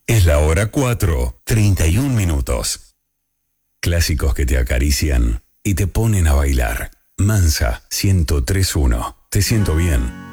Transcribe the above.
Es la hora 4:31. Clásicos que te acarician y te ponen a bailar. Mansa 103.1. Te siento bien.